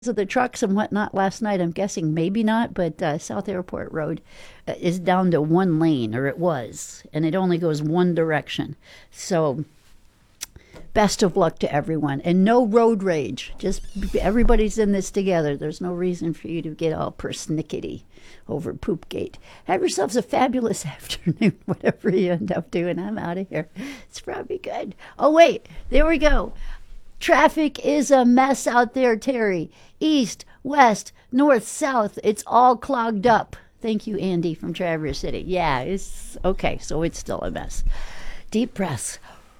of the trucks and whatnot last night. I'm guessing maybe not, but South Airport Road is down to one lane, or it was, and it only goes one direction. So best of luck to everyone, and no road rage. Just everybody's in this together. There's no reason for you to get all persnickety over Poopgate. Have yourselves a fabulous afternoon, whatever you end up doing. I'm out of here. It's probably good. Oh, wait, there we go. Traffic is a mess out there, Terry. East, west, north, south, it's all clogged up. Thank you, Andy from Traverse City. Yeah, it's okay, so it's still a mess. Deep breaths.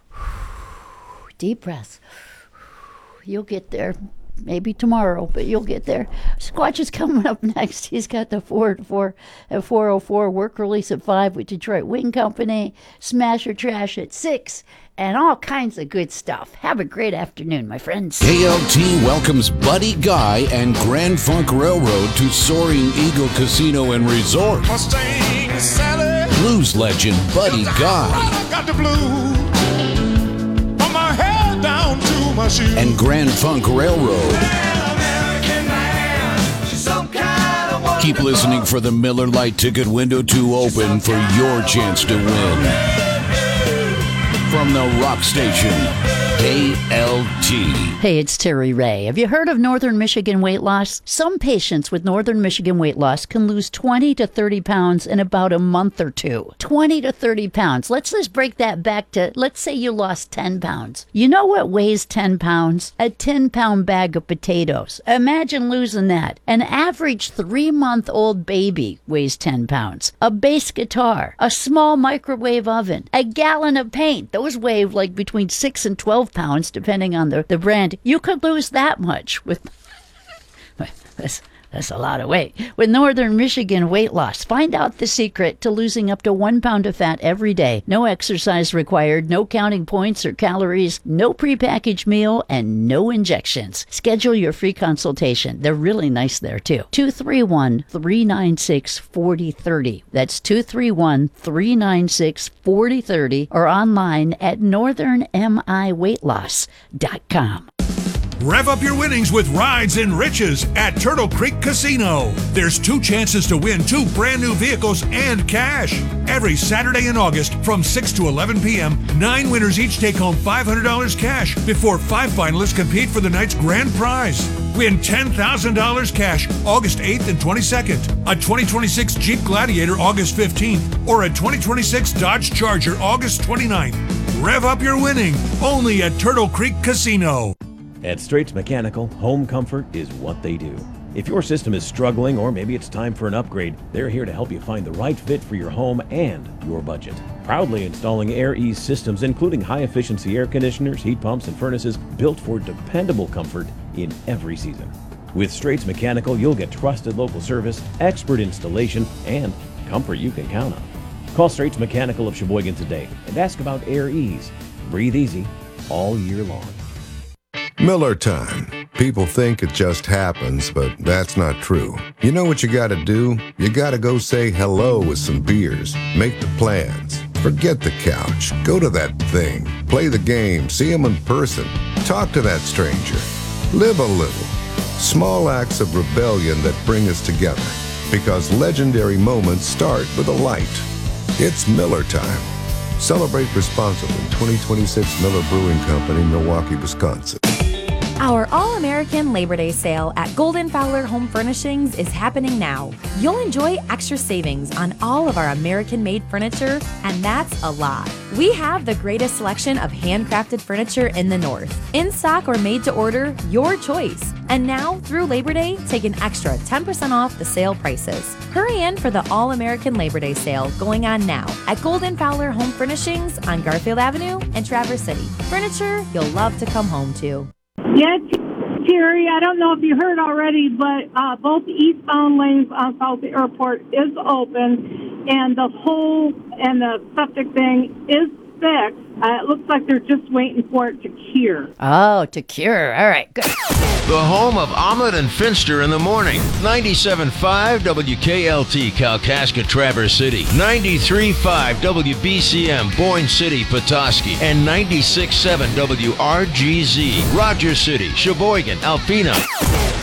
Deep breaths. You'll get there. Maybe tomorrow, but you'll get there. Squatch is coming up next. He's got the 4 at 4:04, work release at 5 with Detroit Wing Company, Smash or Trash at 6, and all kinds of good stuff. Have a great afternoon, my friends. KLT welcomes Buddy Guy and Grand Funk Railroad to Soaring Eagle Casino and Resort. Mustang Sally. Blues legend Buddy Guy. Got the blues. From my head down to my shoes. And Grand Funk Railroad. Keep listening for the Miller Lite ticket window to open for your chance to win. From the rock station, KLT. Hey, it's Terry Ray. Have you heard of Northern Michigan weight loss? Some patients with Northern Michigan weight loss can lose 20 to 30 pounds in about a month or two. 20 to 30 pounds. Let's just break that back to, let's say you lost 10 pounds. You know what weighs 10 pounds? A 10-pound bag of potatoes. Imagine losing that. An average 3-month-old baby weighs 10 pounds. A bass guitar. A small microwave oven. A gallon of paint. Those weigh like between 6 and 12 pounds, depending on the brand. You could lose that much with that's a lot of weight. With Northern Michigan weight loss, find out the secret to losing up to 1 pound of fat every day. No exercise required, no counting points or calories, no prepackaged meal, and no injections. Schedule your free consultation. They're really nice there too. 231-396-4030. That's 231-396-4030 or online at northernmiweightloss.com. Rev up your winnings with Rides and Riches at Turtle Creek Casino. There's 2 chances to win 2 brand new vehicles and cash. Every Saturday in August from 6 to 11 p.m., 9 winners each take home $500 cash before 5 finalists compete for the night's grand prize. Win $10,000 cash August 8th and 22nd, a 2026 Jeep Gladiator August 15th, or a 2026 Dodge Charger August 29th. Rev up your winning only at Turtle Creek Casino. At Straits Mechanical, home comfort is what they do. If your system is struggling or maybe it's time for an upgrade, they're here to help you find the right fit for your home and your budget. Proudly installing Air Ease systems, including high-efficiency air conditioners, heat pumps, and furnaces built for dependable comfort in every season. With Straits Mechanical, you'll get trusted local service, expert installation, and comfort you can count on. Call Straits Mechanical of Sheboygan today and ask about Air Ease. Breathe easy all year long. Miller time. People think it just happens, but that's not true. You know what you gotta do? You gotta go say hello with some beers. Make the plans. Forget the couch. Go to that thing. Play the game. See him in person. Talk to that stranger. Live a little. Small acts of rebellion that bring us together. Because legendary moments start with a light. It's Miller time. Celebrate responsibly. 2026 Miller Brewing Company, Milwaukee, Wisconsin. Our All-American Labor Day sale at Golden Fowler Home Furnishings is happening now. You'll enjoy extra savings on all of our American-made furniture, and that's a lot. We have the greatest selection of handcrafted furniture in the North. In stock or made to order, your choice. And now, through Labor Day, take an extra 10% off the sale prices. Hurry in for the All-American Labor Day sale going on now at Golden Fowler Home Furnishings on Garfield Avenue in Traverse City. Furniture you'll love to come home to. Yeah, Terry, I don't know if you heard already, but both eastbound lanes on South Airport is open, and the hole and the septic thing is fixed. It looks like they're just waiting for it to cure. Oh, to cure. All right, good. The home of Omelet and Finster in the morning. 97.5 WKLT, Kalkaska, Traverse City. 93.5 WBCM, Boyne City, Petoskey. And 96.7 WRGZ, Rogers City, Sheboygan, Alpena.